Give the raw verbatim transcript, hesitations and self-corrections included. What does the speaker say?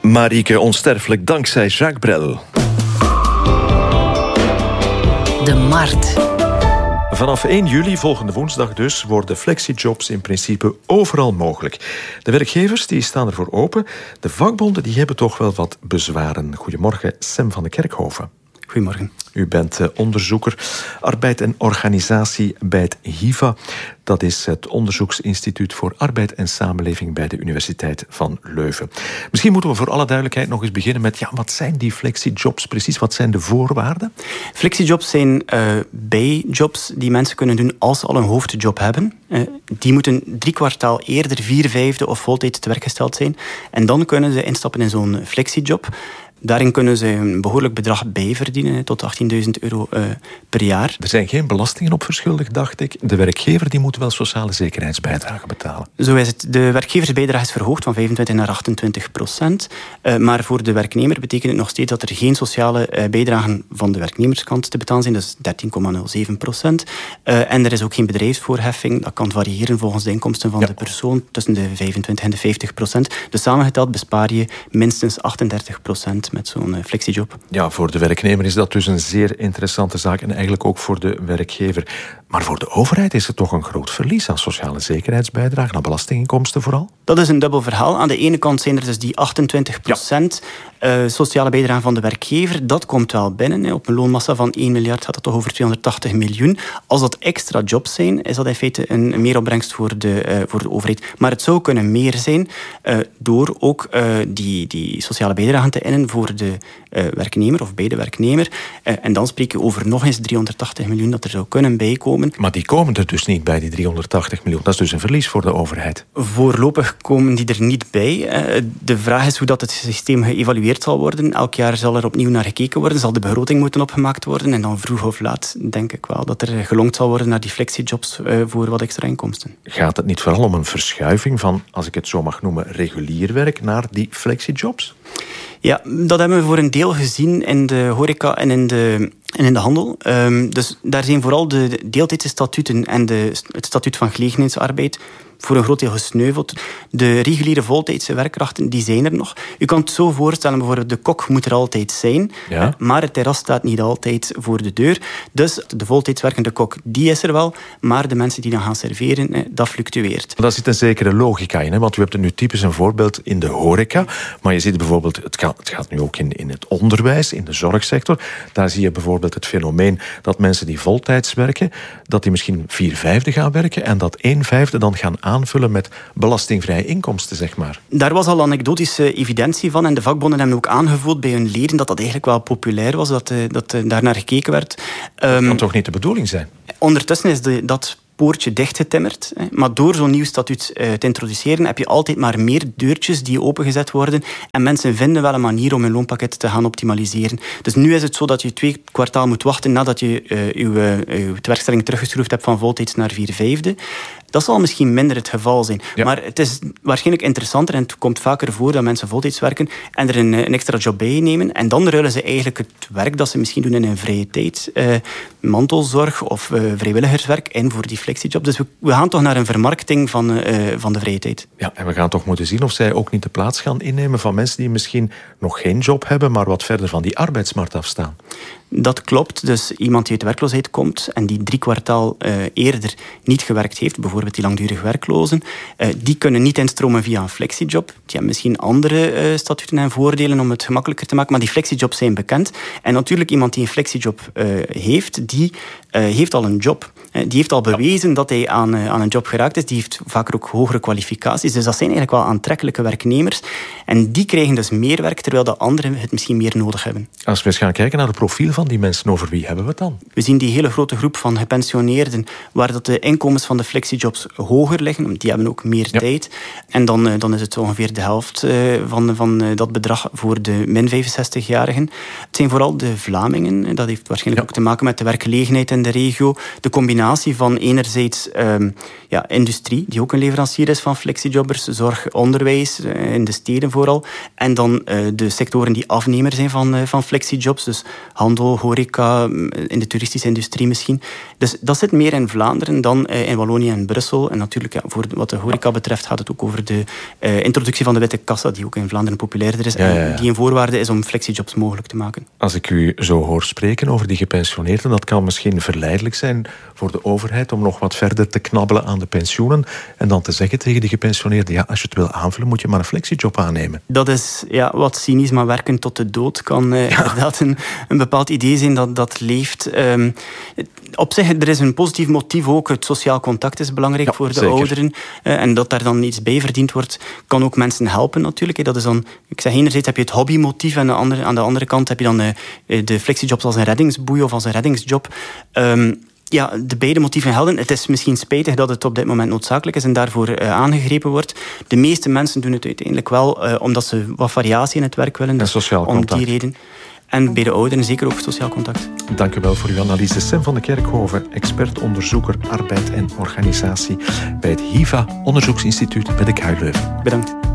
Marieke onsterfelijk dankzij Jacques Brel. De Markt. Vanaf één juli, volgende woensdag dus, worden flexijobs in principe overal mogelijk. De werkgevers die staan ervoor open. De vakbonden die hebben toch wel wat bezwaren. Goedemorgen, Sam van de Kerkhoven. Goedemorgen. U bent onderzoeker arbeid en organisatie bij het H I V A. Dat is het Onderzoeksinstituut voor Arbeid en Samenleving bij de Universiteit van Leuven. Misschien moeten we voor alle duidelijkheid nog eens beginnen met, ja, wat zijn die flexijobs precies? Wat zijn de voorwaarden? Flexijobs zijn uh, bijjobs die mensen kunnen doen als ze al een hoofdjob hebben. Uh, die moeten drie kwartaal eerder vier vijfde of voltijds te werk gesteld zijn. En dan kunnen ze instappen in zo'n flexijjob. Daarin kunnen ze een behoorlijk bedrag bijverdienen, tot achttienduizend euro uh, per jaar. Er zijn geen belastingen op verschuldigd, dacht ik. De werkgever die moet wel sociale zekerheidsbijdrage betalen. Zo is het. De werkgeversbijdrage is verhoogd van vijfentwintig naar achtentwintig procent. Uh, maar voor de werknemer betekent het nog steeds dat er geen sociale uh, bijdragen van de werknemerskant te betalen zijn. Dat is dertien komma nul zeven procent. Uh, en er is ook geen bedrijfsvoorheffing. Dat kan variëren volgens de inkomsten van ja. de persoon tussen de vijfentwintig en de vijftig procent. Dus samengeteld bespaar je minstens achtendertig procent met zo'n uh, flexijob. Ja, voor de werknemer is dat dus een zeer interessante zaak en eigenlijk ook voor de werkgever. Maar voor de overheid is het toch een groot verlies aan sociale zekerheidsbijdrage, aan belastinginkomsten vooral? Dat is een dubbel verhaal. Aan de ene kant zijn er dus die achtentwintig procent ja. uh, sociale bijdrage van de werkgever. Dat komt wel binnen. Hè. Op een loonmassa van één miljard gaat het toch over tweehonderdtachtig miljoen. Als dat extra jobs zijn, is dat in feite een meeropbrengst voor de, uh, voor de overheid. Maar het zou kunnen meer zijn uh, door ook uh, die, die sociale bijdrage te innen voor de uh, werknemer of bij de werknemer. Uh, en dan spreek je over nog eens driehonderdtachtig miljoen dat er zou kunnen bijkomen. Maar die komen er dus niet bij, die driehonderdtachtig miljoen. Dat is dus een verlies voor de overheid. Voorlopig komen die er niet bij. Uh, de vraag is hoe dat het systeem geëvalueerd zal worden. Elk jaar zal er opnieuw naar gekeken worden. Zal de begroting moeten opgemaakt worden. En dan vroeg of laat denk ik wel dat er gelongd zal worden naar die flexijobs uh, voor wat extra inkomsten. Gaat het niet vooral om een verschuiving van, als ik het zo mag noemen, regulier werk naar die flexijobs? Ja, dat hebben we voor een deel gezien in de horeca en in de, en in de handel. Um, dus daar zijn vooral de deeltijdse statuten en de, het statuut van gelegenheidsarbeid voor een groot deel gesneuveld. De reguliere voltijdse werkkrachten, die zijn er nog. U kan het zo voorstellen, bijvoorbeeld de kok moet er altijd zijn, ja. maar het terras staat niet altijd voor de deur. Dus de voltijds werkende kok, die is er wel, maar de mensen die dan gaan serveren, dat fluctueert. Daar zit een zekere logica in, hè? Want u hebt er nu typisch een voorbeeld in de horeca, maar je ziet bijvoorbeeld, het gaat, het gaat nu ook in, in het onderwijs, in de zorgsector. Daar zie je bijvoorbeeld het fenomeen dat mensen die voltijds werken, dat die misschien vier vijfde gaan werken en dat één vijfde dan gaan aanvullen met belastingvrije inkomsten, zeg maar. Daar was al anekdotische evidentie van en de vakbonden hebben ook aangevoeld bij hun leden dat dat eigenlijk wel populair was, dat, dat daar naar gekeken werd. Dat um, kan toch niet de bedoeling zijn? Ondertussen is de, dat poortje dichtgetimmerd. Maar door zo'n nieuw statuut te introduceren heb je altijd maar meer deurtjes die opengezet worden en mensen vinden wel een manier om hun loonpakket te gaan optimaliseren. Dus nu is het zo dat je twee kwartaal moet wachten nadat je uh, uw, uh, uw werkstelling teruggeschroefd hebt van voltijds naar vier vijfde. Dat zal misschien minder het geval zijn. Ja. Maar het is waarschijnlijk interessanter en het komt vaker voor dat mensen voltijds werken en er een, een extra job bij nemen. En dan ruilen ze eigenlijk het werk dat ze misschien doen in hun vrije tijd, uh, mantelzorg of uh, vrijwilligerswerk, in voor die flexijobs. Dus we, we gaan toch naar een vermarkting van, uh, van de vrije tijd. Ja, en we gaan toch moeten zien of zij ook niet de plaats gaan innemen van mensen die misschien nog geen job hebben, maar wat verder van die arbeidsmarkt afstaan. Dat klopt. Dus iemand die uit de werkloosheid komt en die drie kwartaal uh, eerder niet gewerkt heeft, bijvoorbeeld die langdurig werklozen, uh, die kunnen niet instromen via een flexijob. Die hebben misschien andere uh, statuten en voordelen om het gemakkelijker te maken, maar die flexijobs zijn bekend. En natuurlijk iemand die een flexijjob uh, heeft, die uh, heeft al een job. Uh, die heeft al bewezen dat hij aan, uh, aan een job geraakt is. Die heeft vaker ook hogere kwalificaties. Dus dat zijn eigenlijk wel aantrekkelijke werknemers. En die krijgen dus meer werk, terwijl de anderen het misschien meer nodig hebben. Als we eens gaan kijken naar het profiel van die mensen, over wie hebben we het dan? We zien die hele grote groep van gepensioneerden, waar dat de inkomens van de flexijobs hoger liggen. Die hebben ook meer ja. tijd. En dan, dan is het ongeveer de helft van, van dat bedrag voor de min vijfenzestig-jarigen. Het zijn vooral de Vlamingen. Dat heeft waarschijnlijk ja. ook te maken met de werkgelegenheid in de regio. De combinatie van enerzijds um, ja, industrie, die ook een leverancier is van flexijobbers, zorg, onderwijs, in de steden vooral. En dan uh, de sectoren die afnemer zijn van, uh, van flexijobs, dus handel, handel, horeca, in de toeristische industrie misschien. Dus dat zit meer in Vlaanderen dan in Wallonië en Brussel. En natuurlijk, ja, voor wat de horeca betreft gaat het ook over de uh, introductie van de witte kassa, die ook in Vlaanderen populairder is. Ja, ja, ja. En die een voorwaarde is om flexijobs mogelijk te maken. Als ik u zo hoor spreken over die gepensioneerden, dat kan misschien verleidelijk zijn voor de overheid om nog wat verder te knabbelen aan de pensioenen en dan te zeggen tegen die gepensioneerden, ja, als je het wil aanvullen, moet je maar een flexiejob aannemen. Dat is ja, wat cynisch, maar werken tot de dood kan uh, ja. inderdaad een, een bepaald idee zijn dat, dat leeft. Um, op zich, er is een positief motief ook. Het sociaal contact is belangrijk ja, voor de zeker. ouderen. Uh, en dat daar dan iets bij verdiend wordt, kan ook mensen helpen natuurlijk. Dat is dan, ik zeg, enerzijds heb je het hobbymotief en aan de andere, aan de andere kant heb je dan uh, de flexijobs als een reddingsboei of als een reddingsjob. Um, Ja, de beide motieven gelden. Het is misschien spijtig dat het op dit moment noodzakelijk is en daarvoor uh, aangegrepen wordt. De meeste mensen doen het uiteindelijk wel uh, omdat ze wat variatie in het werk willen. Dus en sociaal om contact. die reden. En bij de ouderen zeker ook sociaal contact. Dank u wel voor uw analyse. Sem van de Kerkhoven, expert, onderzoeker, arbeid en organisatie bij het H I V A-onderzoeksinstituut bij de K U Leuven. Bedankt.